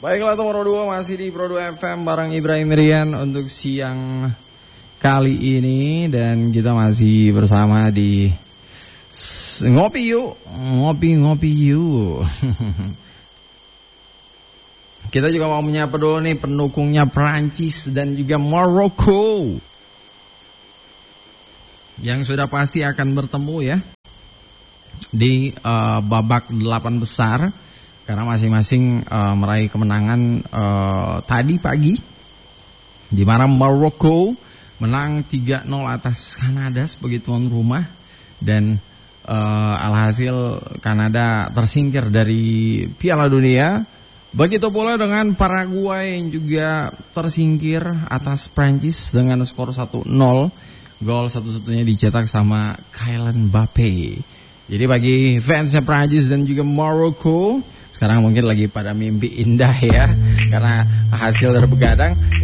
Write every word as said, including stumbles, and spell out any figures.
Baiklah teman Pro dua, masih di Pro dua F M bareng Ibrahim Rian untuk siang kali ini. Dan kita masih bersama di Ngopi Yuk, Ngopi-Ngopi Yuk. Kita juga mau menyapa dulu nih pendukungnya Prancis dan juga Maroko, yang sudah pasti akan bertemu ya di uh, babak delapan besar, karena masing-masing uh, meraih kemenangan uh, tadi pagi, di mana Maroko menang tiga nol atas Kanada sebagai tuan rumah. Dan uh, alhasil Kanada tersingkir dari Piala Dunia. Begitu pula dengan Paraguay yang juga tersingkir atas Prancis dengan skor satu nol. Gol satu-satunya dicetak sama Kylian Mbappe. Jadi bagi fansnya Prancis dan juga Maroko, sekarang mungkin lagi pada mimpi indah ya, karena hasil dari begadang.